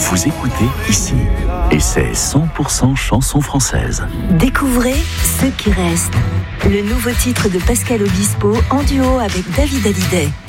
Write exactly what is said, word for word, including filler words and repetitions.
Vous écoutez ici. Et c'est cent pour cent chansons françaises. Découvrez Ce qui reste. Le nouveau titre de Pascal Obispo en duo avec David Hallyday.